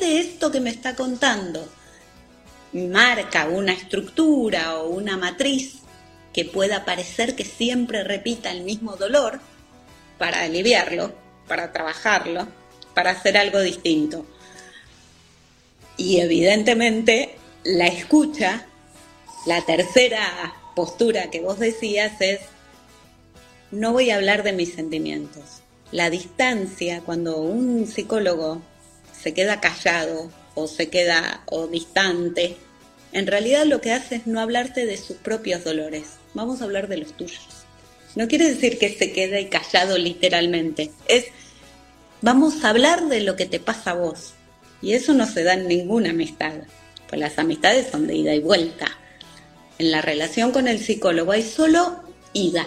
de esto que me está contando marca una estructura o una matriz que pueda parecer que siempre repita el mismo dolor, para aliviarlo, para trabajarlo, para hacer algo distinto. Y evidentemente la escucha, la tercera postura que vos decías es: no voy a hablar de mis sentimientos. La distancia, cuando un psicólogo se queda callado o distante, en realidad lo que hace es no hablarte de sus propios dolores. Vamos a hablar de los tuyos. No quiere decir que se quede callado literalmente. Vamos a hablar de lo que te pasa a vos. Y eso no se da en ninguna amistad, pues las amistades son de ida y vuelta. En la relación con el psicólogo hay solo ida.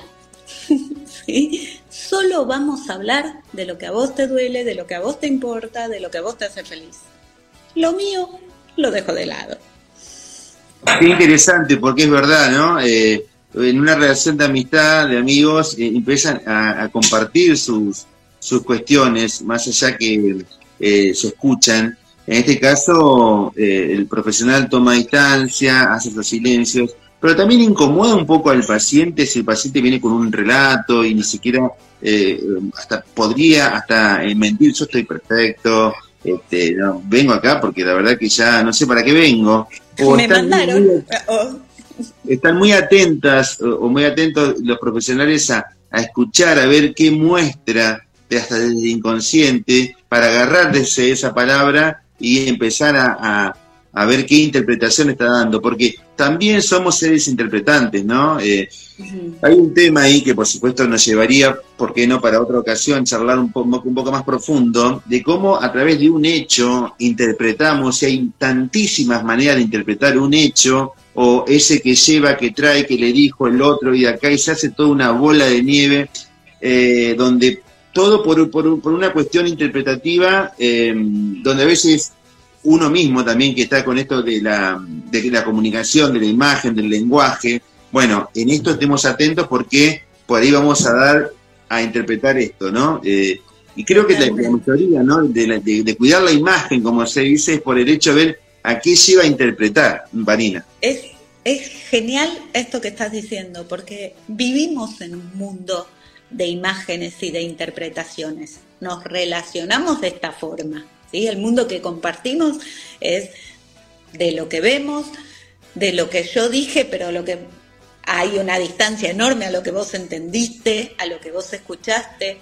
¿Sí? Solo vamos a hablar de lo que a vos te duele, de lo que a vos te importa, de lo que a vos te hace feliz. Lo mío lo dejo de lado. Qué interesante, porque es verdad, ¿no? En una relación de amistad, de amigos, empiezan a compartir sus cuestiones, más allá que se escuchan. En este caso, el profesional toma distancia, hace los silencios, pero también incomoda un poco al paciente si el paciente viene con un relato y ni siquiera podría mentir: yo estoy perfecto, no, vengo acá porque la verdad que ya no sé para qué vengo. O me mandaron. Están muy atentas o muy atentos los profesionales a escuchar, a ver qué muestra hasta desde el inconsciente, para agarrar desde esa palabra y empezar a ver qué interpretación está dando, porque también somos seres interpretantes, ¿no? Hay un tema ahí que por supuesto nos llevaría, ¿por qué no?, para otra ocasión, charlar un poco más profundo, de cómo a través de un hecho interpretamos, y hay tantísimas maneras de interpretar un hecho, o ese que lleva, que trae, que le dijo el otro, y de acá, y se hace toda una bola de nieve, donde todo por una cuestión interpretativa, donde a veces uno mismo también, que está con esto de la comunicación, de la imagen, del lenguaje, bueno, en esto estemos atentos, porque por ahí vamos a dar a interpretar esto, ¿no? Y creo que la mayoría, ¿no?, de cuidar la imagen, como se dice, es por el hecho de ver a qué lleva a interpretar, Vanina. Es genial esto que estás diciendo, porque vivimos en un mundo de imágenes y de interpretaciones. Nos relacionamos de esta forma, ¿sí? El mundo que compartimos es de lo que vemos, de lo que yo dije, pero hay una distancia enorme a lo que vos entendiste, a lo que vos escuchaste.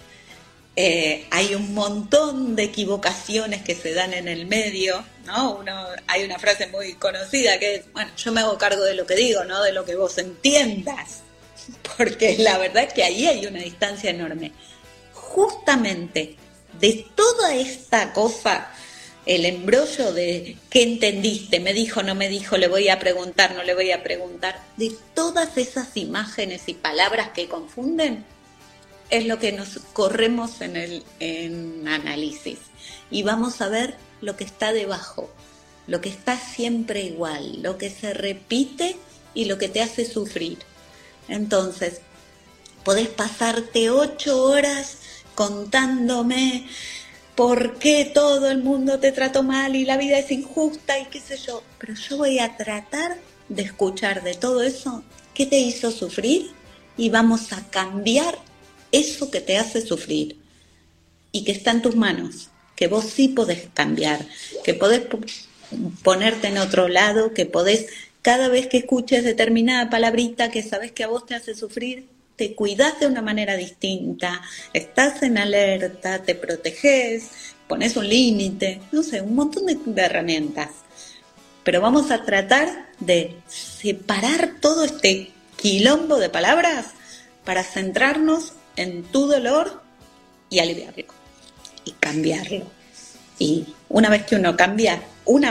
Hay un montón de equivocaciones que se dan en el medio, ¿no? Hay una frase muy conocida que es: bueno, yo me hago cargo de lo que digo, no de lo que vos entiendas, porque la verdad es que ahí hay una distancia enorme. Justamente de toda esta cosa, el embrollo de qué entendiste, me dijo, no me dijo, le voy a preguntar, no le voy a preguntar, de todas esas imágenes y palabras que confunden, es lo que nos corremos en análisis, y vamos a ver lo que está debajo, lo que está siempre igual, lo que se repite y lo que te hace sufrir. Entonces, podés pasarte 8 horas contándome por qué todo el mundo te trató mal y la vida es injusta y qué sé yo, pero yo voy a tratar de escuchar de todo eso qué te hizo sufrir, y vamos a cambiar eso que te hace sufrir, y que está en tus manos, que vos sí podés cambiar, que podés ponerte en otro lado, que podés, cada vez que escuches determinada palabrita que sabés que a vos te hace sufrir, te cuidás de una manera distinta, estás en alerta, te protegés, pones un límite, no sé, un montón de herramientas. Pero vamos a tratar de separar todo este quilombo de palabras para centrarnos en tu dolor y aliviarlo y cambiarlo. Y una vez que uno cambia,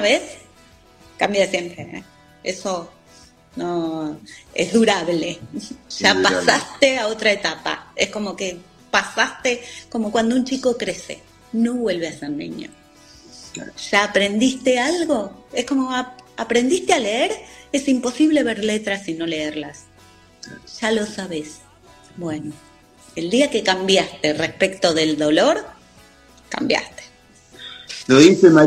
cambia siempre, ¿eh? Eso no es durable. Ya pasaste a otra etapa. Es como que pasaste, como cuando un chico crece, no vuelve a ser niño. Ya aprendiste algo. Es como aprendiste a leer. Es imposible ver letras y no leerlas. Ya lo sabes. Bueno, el día que cambiaste respecto del dolor, cambiaste. Lo dice